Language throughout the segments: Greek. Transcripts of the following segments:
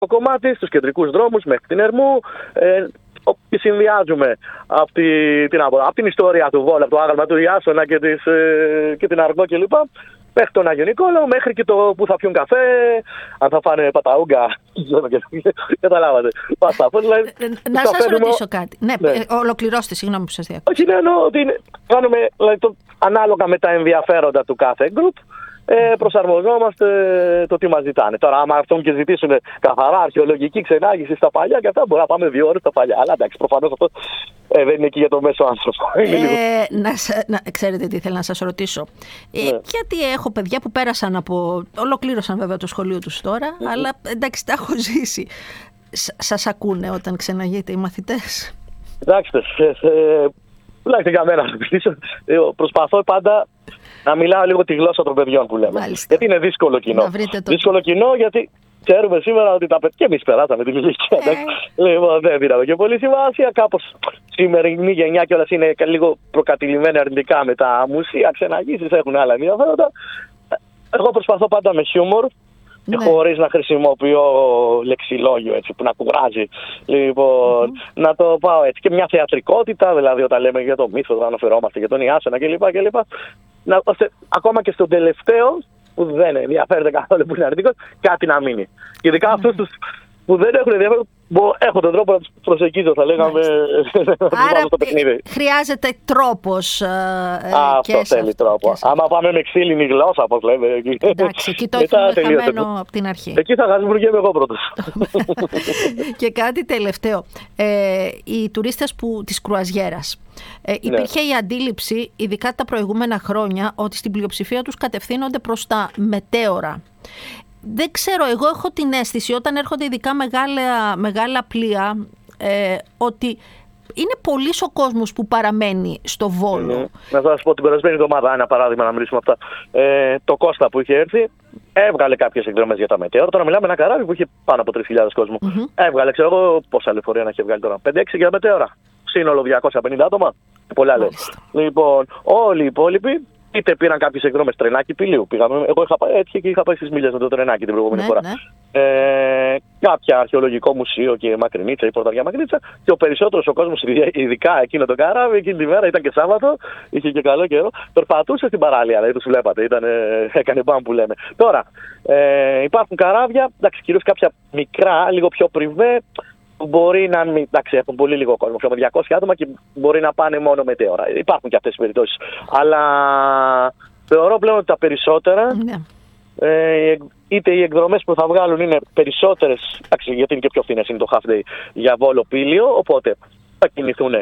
κομμάτι, στους κεντρικούς δρόμους μέχρι την Ερμού. Και συνδυάζουμε από την ιστορία του Βόλου, από το άγαλμα του Ιάσονα και την Αργό κλπ. Μέχρι τον Άγιο Νικόλαο, μέχρι και το που θα πιούν καφέ, αν θα φάνε παταούγκα. Καταλάβατε. Να σας ρωτήσω κάτι. Ναι, ολοκληρώστε, συγγνώμη που σας διακόπτω. Όχι, εννοώ ότι κάνουμε ανάλογα με τα ενδιαφέροντα του κάθε group. Προσαρμοζόμαστε το τι μας ζητάνε. Τώρα, άμα αυτόν και ζητήσουν καθαρά αρχαιολογική ξενάγηση στα παλιά και αυτά, μπορεί να πάμε 2 ώρες στα παλιά. Αλλά εντάξει, προφανώς αυτό δεν είναι εκεί για το μέσο άνθρωπο. Ξέρετε τι ήθελα να σας ρωτήσω. Γιατί έχω παιδιά που πέρασαν ολοκλήρωσαν βέβαια το σχολείο τους τώρα, αλλά εντάξει, τα έχω ζήσει. Σας ακούνε όταν ξεναγείτε οι μαθητές? Εντάξει, τουλάχιστον για μένα να μιλήσω. Προσπαθώ πάντα να μιλάω λίγο τη γλώσσα των παιδιών που λέμε. Μάλιστα. Γιατί είναι δύσκολο κοινό. Δύσκολο κοινό γιατί ξέρουμε σήμερα ότι τα παιδιά. Και εμείς περάσαμε την ηλικία. Λοιπόν, δεν πήραμε και πολύ σημασία. Κάπως σημερινή γενιά κιόλας είναι λίγο προκατηλημένη αρνητικά με τα μουσεία, ξεναγήσεις, έχουν άλλα ενδιαφέροντα. Εγώ προσπαθώ πάντα με χιούμορ. Ναι. Χωρίς να χρησιμοποιώ λεξιλόγιο έτσι, που να κουράζει. Λοιπόν, να το πάω έτσι. Και μια θεατρικότητα, δηλαδή όταν λέμε για το μύθο, όταν αναφερόμαστε για τον Ιάσονα κλπ. Ακόμα και στον τελευταίο, που δεν ενδιαφέρεται καθόλου, που είναι αρνητικός, κάτι να μείνει. Ειδικά αυτούς τους που δεν έχουν ενδιαφέρον, έχω τον τρόπο να τους προσεγγίζω, θα λέγαμε. Άρα στο παιχνίδι. Χρειάζεται τρόπος. Αυτό θέλει τρόπο. Άμα πάμε με ξύλινη γλώσσα, όπως λέμε. Εντάξει, εκεί το έχουμε χαμένο από την αρχή. Εκεί θα γασμουργέμαι εγώ πρώτος. Και κάτι τελευταίο. Οι τουρίστες της κρουαζιέρας. Υπήρχε η αντίληψη, ειδικά τα προηγούμενα χρόνια, ότι στην πλειοψηφία τους κατευθύνονται προς τα μετέωρα. Δεν ξέρω, εγώ έχω την αίσθηση όταν έρχονται ειδικά μεγάλα πλοία ότι είναι πολύς ο κόσμος που παραμένει στο Βόλο. Να σας πω την περασμένη εβδομάδα, ένα παράδειγμα να μιλήσουμε αυτά. Το Κώστα που είχε έρθει έβγαλε κάποιες εκδρομές για τα μετέωρα. Τώρα μιλάμε ένα καράβι που είχε πάνω από 3.000 κόσμο. Έβγαλε, ξέρω εγώ, πόσα λεωφορεία να έχει βγάλει τώρα. 5-6 για τα μετέωρα. Σύνολο 250 άτομα. Πολλά λέω. Λοιπόν, όλοι οι υπόλοιποι είτε πήραν κάποιες εκδρομές τρενάκι Πηλίου. Εγώ είχα πάει στις Μήλιες με το τρενάκι την προηγούμενη φορά. Κάποια αρχαιολογικό μουσείο και Μακρινίτσα ή Πορταριά Μακρινίτσα. Και ο περισσότερος ο κόσμος, ειδικά εκείνο το καράβι, εκείνη τη μέρα ήταν και Σάββατο, είχε και καλό καιρό. Περπατούσε στην παράλια, δηλαδή τους βλέπατε. Έκανε μπαμ που λέμε. Τώρα, υπάρχουν καράβια, εντάξει, κυρίως κάποια μικρά, λίγο πιο πριβέ. Μπορεί να μην. Εντάξει, έχουν πολύ λίγο κόσμο, με 200 άτομα και μπορεί να πάνε μόνο μετέωρα. Υπάρχουν και αυτές τις περιπτώσεις. Αλλά θεωρώ πλέον ότι τα περισσότερα, είτε οι εκδρομές που θα βγάλουν είναι περισσότερες, γιατί είναι και πιο φθηνές, είναι το half day για Βόλο Πήλιο, οπότε θα κινηθούν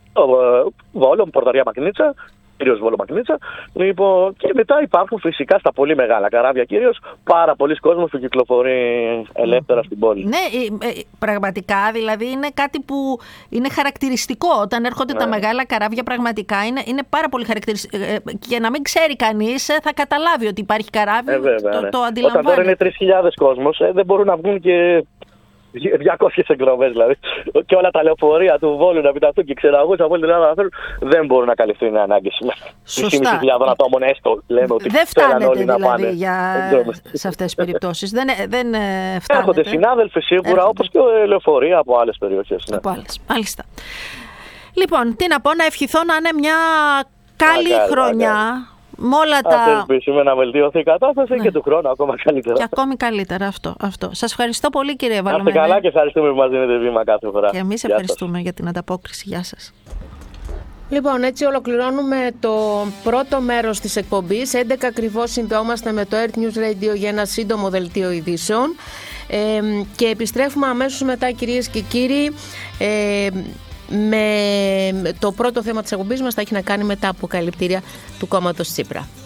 Βόλο, Πορταριά Μακρινίτσα, κυρίως Βόλο Μακρινίτσα. Λοιπόν, και μετά υπάρχουν φυσικά στα πολύ μεγάλα καράβια κυρίως πάρα πολλοί κόσμος που κυκλοφορεί ελεύθερα στην πόλη. Ναι, πραγματικά δηλαδή είναι κάτι που είναι χαρακτηριστικό. Όταν έρχονται τα μεγάλα καράβια, πραγματικά είναι πάρα πολύ χαρακτηριστικό. Και να μην ξέρει κανείς, θα καταλάβει ότι υπάρχει καράβι. Το αντιλαμβάνει. Όταν τώρα είναι 3.000 κόσμος, δεν μπορούν να βγουν και 200 εκδρομές δηλαδή. Και όλα τα λεωφορεία του Βόλου να επιταχθούν και ξεναγούς από όλη την Ελλάδα δεν μπορούν να καλυφθούν οι ανάγκες. Σωστά. 3.500 ατόμων έστω λέμε ότι δεν φτάνετε όλοι δηλαδή να πάνε σε αυτές τις περιπτώσεις. δεν φτάνετε. Έρχονται συνάδελφοι σίγουρα, όπως και λεωφορεία από άλλες περιοχές. Από άλλες. Μάλιστα. Λοιπόν, τι να πω, να ευχηθώ να είναι μια καλή χρονιά. Ελπίσουμε να βελτιωθεί η κατάσταση και του χρόνου ακόμα καλύτερα. Και ακόμη καλύτερα αυτό. Σας ευχαριστώ πολύ, κύριε Βαλωμένη. Να είστε καλά και ευχαριστούμε που μας δίνετε βήμα κάθε φορά. Και εμείς ευχαριστούμε για την ανταπόκριση. Γεια σας. Λοιπόν, έτσι ολοκληρώνουμε το πρώτο μέρος της εκπομπής. 11 ακριβώς συνδεόμαστε με το Earth News Radio για ένα σύντομο δελτίο ειδήσεων. Και επιστρέφουμε αμέσως μετά, κυρίες και κύριοι, με το πρώτο θέμα της εκπομπής μας θα έχει να κάνει με τα αποκαλυπτήρια του κόμματος Τσίπρα.